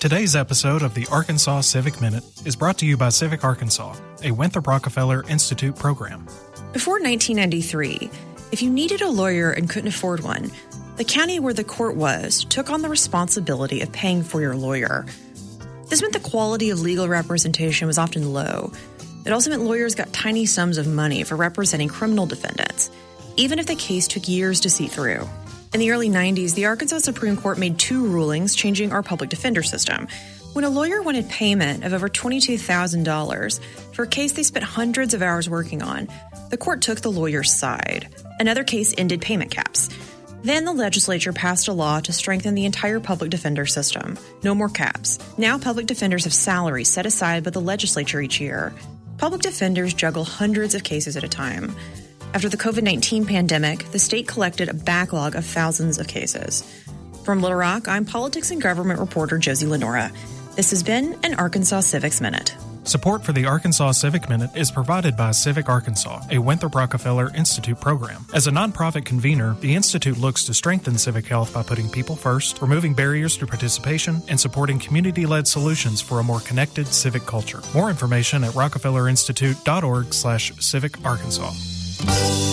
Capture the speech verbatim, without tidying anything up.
Today's episode of the Arkansas Civic Minute is brought to you by Civic Arkansas, a Winthrop Rockefeller Institute program. Before nineteen ninety-three, if you needed a lawyer and couldn't afford one, the county where the court was took on the responsibility of paying for your lawyer. This meant the quality of legal representation was often low. It also meant lawyers got tiny sums of money for representing criminal defendants, even if the case took years to see through. In the early nineties, the Arkansas Supreme Court made two rulings changing our public defender system. When a lawyer wanted payment of over twenty-two thousand dollars for a case they spent hundreds of hours working on, the court took the lawyer's side. Another case ended payment caps. Then the legislature passed a law to strengthen the entire public defender system. No more caps. Now public defenders have salaries set aside by the legislature each year. Public defenders juggle hundreds of cases at a time. After the covid nineteen pandemic, the state collected a backlog of thousands of cases. From Little Rock, I'm politics and government reporter Josie Lenora. This has been an Arkansas Civics Minute. Support for the Arkansas Civic Minute is provided by Civic Arkansas, a Winthrop Rockefeller Institute program. As a nonprofit convener, the Institute looks to strengthen civic health by putting people first, removing barriers to participation, and supporting community-led solutions for a more connected civic culture. More information at rockefellerinstitute.org slash civic Arkansas.